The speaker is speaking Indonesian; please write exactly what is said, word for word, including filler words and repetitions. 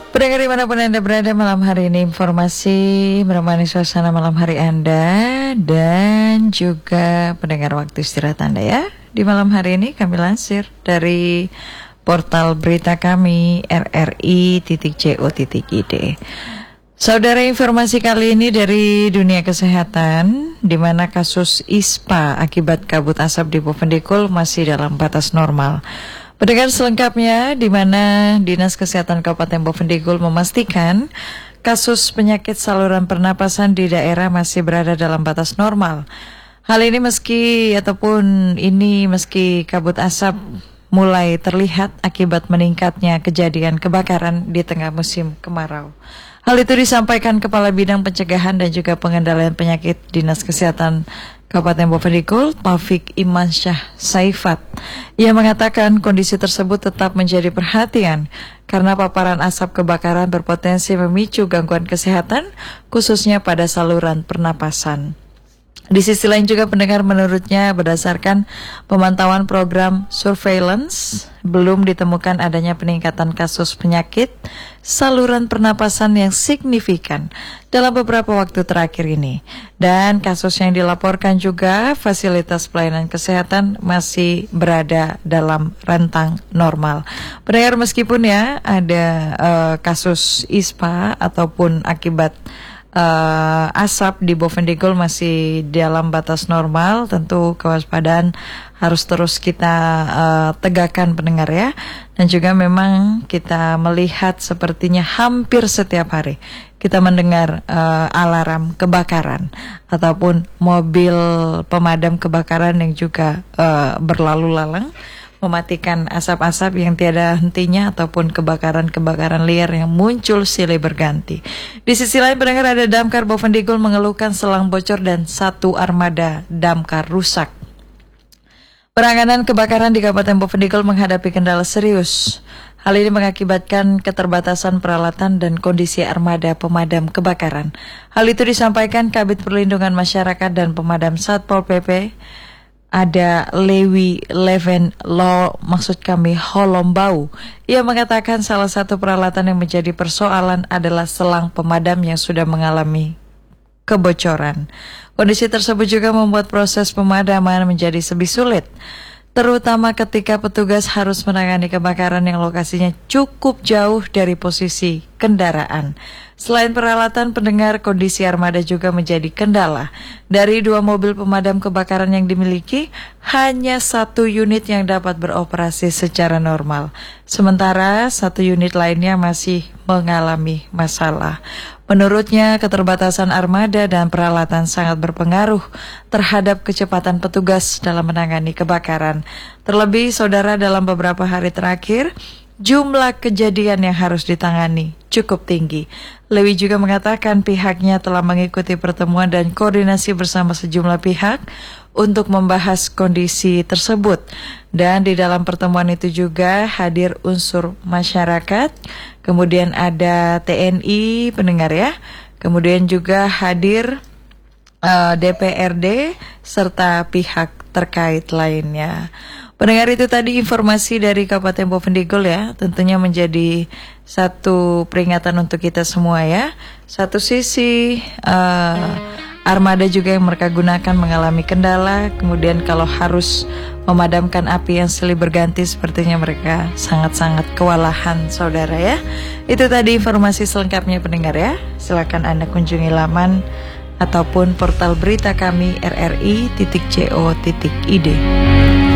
Pendengar dimanapun Anda berada malam hari ini, informasi menemani suasana malam hari Anda dan juga pendengar waktu istirahat Anda ya. Di malam hari ini kami lansir dari portal berita kami r r i titik co titik i d. Saudara, informasi kali ini dari dunia kesehatan, di mana kasus ispa akibat kabut asap di Bovendigul masih dalam batas normal. Pendengar selengkapnya, di mana Dinas Kesehatan Kabupaten Bovendigul memastikan kasus penyakit saluran pernapasan di daerah masih berada dalam batas normal. Hal ini meski ataupun ini meski kabut asap mulai terlihat akibat meningkatnya kejadian kebakaran di tengah musim kemarau. Hal itu disampaikan Kepala Bidang Pencegahan dan juga Pengendalian Penyakit Dinas Kesehatan Kabupaten Bovendigul, Taufik Imansyah Saifat. Ia mengatakan kondisi tersebut tetap menjadi perhatian karena paparan asap kebakaran berpotensi memicu gangguan kesehatan, khususnya pada saluran pernapasan. Di sisi lain juga pendengar, menurutnya berdasarkan pemantauan program surveillance belum ditemukan adanya peningkatan kasus penyakit saluran pernapasan yang signifikan dalam beberapa waktu terakhir ini. Dan kasus yang dilaporkan juga fasilitas pelayanan kesehatan masih berada dalam rentang normal. Pendengar, meskipun ya ada uh, kasus ispa ataupun akibat Uh, asap di Bovendigul masih dalam batas normal, tentu kewaspadaan harus terus kita uh, tegakkan pendengar ya. Dan juga memang kita melihat sepertinya hampir setiap hari kita mendengar uh, alarm kebakaran ataupun mobil pemadam kebakaran yang juga uh, berlalu lalang mematikan asap-asap yang tiada hentinya ataupun kebakaran-kebakaran liar yang muncul silih berganti. Di sisi lain pendengar, ada damkar Bovendigul mengeluhkan selang bocor dan satu armada damkar rusak. Penanganan kebakaran di Kabupaten Bovendigul menghadapi kendala serius. Hal ini mengakibatkan keterbatasan peralatan dan kondisi armada pemadam kebakaran. Hal itu disampaikan Kabid Perlindungan Masyarakat dan Pemadam Satpol P P ada Lewi Leven Lo, maksud kami Holombau. Ia mengatakan salah satu peralatan yang menjadi persoalan adalah selang pemadam yang sudah mengalami kebocoran. Kondisi tersebut juga membuat proses pemadaman menjadi lebih sulit, terutama ketika petugas harus menangani kebakaran yang lokasinya cukup jauh dari posisi kendaraan. Selain peralatan, pendengar, kondisi armada juga menjadi kendala. Dari dua mobil pemadam kebakaran yang dimiliki, hanya satu unit yang dapat beroperasi secara normal. Sementara satu unit lainnya masih mengalami masalah. Menurutnya, keterbatasan armada dan peralatan sangat berpengaruh terhadap kecepatan petugas dalam menangani kebakaran. Terlebih, saudara, dalam beberapa hari terakhir, jumlah kejadian yang harus ditangani cukup tinggi. Lewi juga mengatakan pihaknya telah mengikuti pertemuan dan koordinasi bersama sejumlah pihak untuk membahas kondisi tersebut. Dan di dalam pertemuan itu juga hadir unsur masyarakat, kemudian ada T N I pendengar ya, kemudian juga hadir uh, D P R D serta pihak terkait lainnya. Pendengar, itu tadi informasi dari Kabupaten Bovendigul ya, tentunya menjadi satu peringatan untuk kita semua ya. Satu sisi uh, armada juga yang mereka gunakan mengalami kendala, kemudian kalau harus memadamkan api yang silih berganti sepertinya mereka sangat-sangat kewalahan, saudara ya. Itu tadi informasi selengkapnya pendengar ya. Silakan Anda kunjungi laman ataupun portal berita kami r r i titik co titik i d.